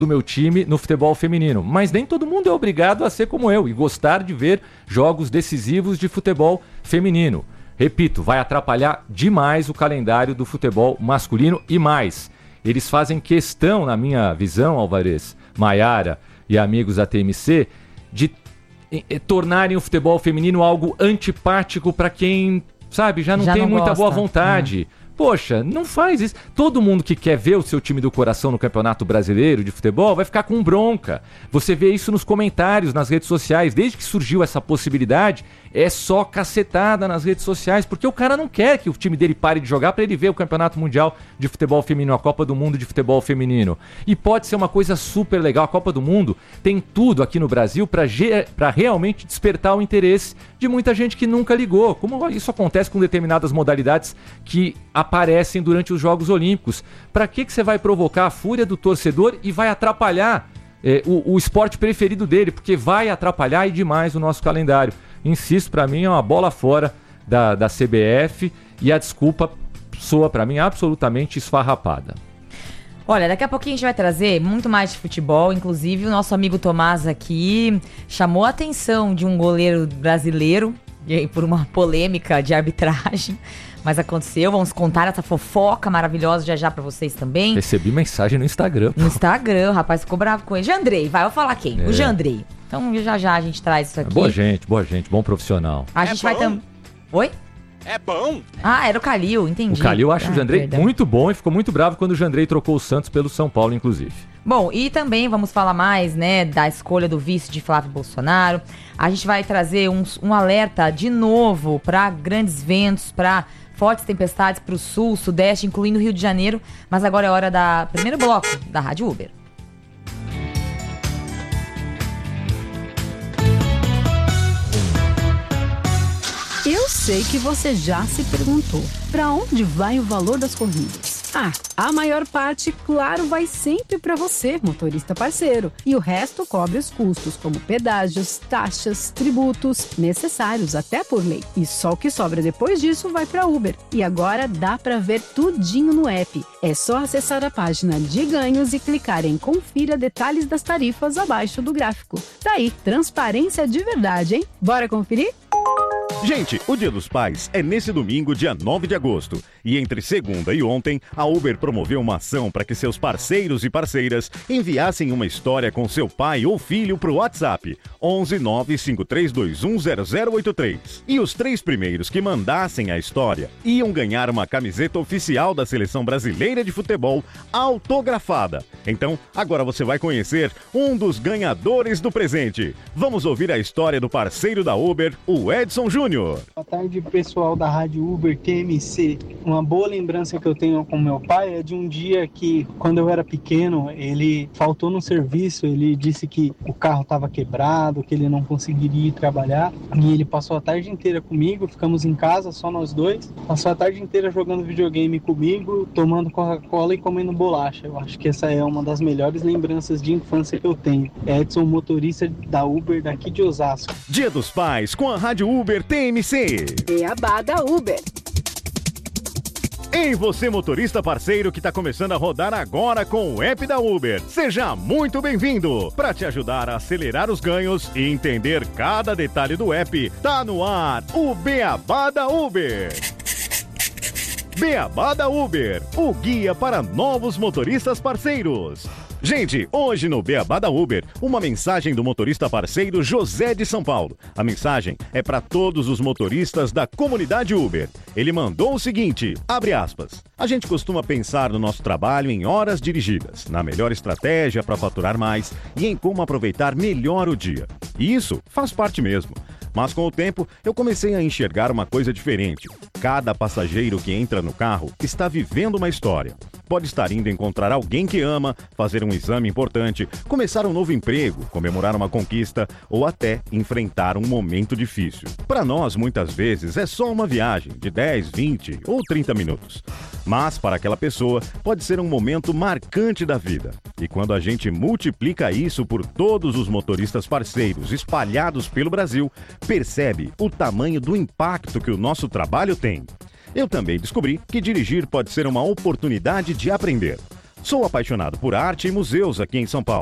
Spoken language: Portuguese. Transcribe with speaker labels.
Speaker 1: do meu time no futebol feminino, mas nem todo mundo é obrigado a ser como eu e gostar de ver jogos decisivos de futebol feminino. Repito, vai atrapalhar demais o calendário do futebol masculino e mais. Eles fazem questão, na minha visão, Alvarez, Maiara e amigos da TMC, de tornarem o futebol feminino algo antipático para quem, sabe, já não tem muita boa vontade. Poxa, não faz isso. Todo mundo que quer ver o seu time do coração no Campeonato Brasileiro de Futebol vai ficar com bronca. Você vê isso nos comentários, nas redes sociais. Desde que surgiu essa possibilidade, é só cacetada nas redes sociais, porque o cara não quer que o time dele pare de jogar para ele ver o Campeonato Mundial de Futebol Feminino, a Copa do Mundo de Futebol Feminino. E pode ser uma coisa super legal. A Copa do Mundo tem tudo aqui no Brasil para realmente despertar o interesse de muita gente que nunca ligou. Como isso acontece com determinadas modalidades que aparecem durante os Jogos Olímpicos. Para que você vai provocar a fúria do torcedor e vai atrapalhar o esporte preferido dele? Porque vai atrapalhar e demais o nosso calendário. Insisto, para mim é uma bola fora da CBF e a desculpa soa para mim absolutamente esfarrapada.
Speaker 2: Olha, daqui a pouquinho a gente vai trazer muito mais de futebol. Inclusive o nosso amigo Tomás aqui chamou a atenção de um goleiro brasileiro por uma polêmica de arbitragem. Mas aconteceu, vamos contar essa fofoca maravilhosa já pra vocês também.
Speaker 1: Recebi mensagem no Instagram.
Speaker 2: No Instagram, o rapaz ficou bravo com ele. Jandrei, vai, eu vou falar quem? O Jandrei. Então já a gente traz isso aqui.
Speaker 1: Boa gente, bom profissional.
Speaker 2: A gente vai também... Oi?
Speaker 3: É bom?
Speaker 2: Ah, era o Calil, entendi.
Speaker 1: O Calil acha o Jandrei muito bom e ficou muito bravo quando o Jandrei trocou o Santos pelo São Paulo, inclusive.
Speaker 2: Bom, e também vamos falar mais, né, da escolha do vice de Flávio Bolsonaro. A gente vai trazer um alerta de novo para grandes ventos, para fortes tempestades para o sul, sudeste, incluindo o Rio de Janeiro. Mas agora é hora do primeiro bloco da Rádio Uber.
Speaker 4: Eu sei que você já se perguntou, para onde vai o valor das corridas? A maior parte, claro, vai sempre para você, motorista parceiro. E o resto cobre os custos, como pedágios, taxas, tributos, necessários até por lei. E só o que sobra depois disso vai para Uber. E agora dá para ver tudinho no app. É só acessar a página de ganhos e clicar em Confira detalhes das tarifas abaixo do gráfico. Tá aí, transparência de verdade, hein? Bora conferir?
Speaker 5: Gente, o Dia dos Pais é nesse domingo, dia 9 de agosto. E entre segunda e ontem, a Uber promoveu uma ação para que seus parceiros e parceiras enviassem uma história com seu pai ou filho para o WhatsApp 11 95321 0083. E os 3 primeiros que mandassem a história iam ganhar uma camiseta oficial da Seleção Brasileira de Futebol autografada. Então, agora você vai conhecer um dos ganhadores do presente. Vamos ouvir a história do parceiro da Uber, o Edson Júnior.
Speaker 6: Boa tarde, pessoal da Rádio Uber TMC. Uma boa lembrança que eu tenho com meu pai é de um dia que, quando eu era pequeno, ele faltou no serviço, ele disse que o carro estava quebrado, que ele não conseguiria ir trabalhar, e ele passou a tarde inteira comigo, ficamos em casa, só nós dois, passou a tarde inteira jogando videogame comigo, tomando Coca-Cola e comendo bolacha. Eu acho que essa é uma das melhores lembranças de infância que eu tenho. Edson, motorista da Uber daqui de Osasco.
Speaker 5: Dia dos Pais com a Rádio Uber TMC.
Speaker 4: Beabá da Uber.
Speaker 5: Ei, você motorista parceiro que está começando a rodar agora com o app da Uber. Seja muito bem-vindo! Para te ajudar a acelerar os ganhos e entender cada detalhe do app, tá no ar o Beabá da Uber. Beabá da Uber, o guia para novos motoristas parceiros. Gente, hoje no Beabá da Uber, uma mensagem do motorista parceiro José de São Paulo. A mensagem é para todos os motoristas da comunidade Uber. Ele mandou o seguinte, abre aspas, a gente costuma pensar no nosso trabalho em horas dirigidas, na melhor estratégia para faturar mais e em como aproveitar melhor o dia. E isso faz parte mesmo. Mas com o tempo, eu comecei a enxergar uma coisa diferente. Cada passageiro que entra no carro está vivendo uma história. Pode estar indo encontrar alguém que ama, fazer um exame importante, começar um novo emprego, comemorar uma conquista ou até enfrentar um momento difícil. Para nós, muitas vezes, é só uma viagem de 10, 20 ou 30 minutos. Mas para aquela pessoa, pode ser um momento marcante da vida. E quando a gente multiplica isso por todos os motoristas parceiros espalhados pelo Brasil, percebe o tamanho do impacto que o nosso trabalho tem. Eu também descobri que dirigir pode ser uma oportunidade de aprender. Sou apaixonado por arte e museus aqui em São Paulo.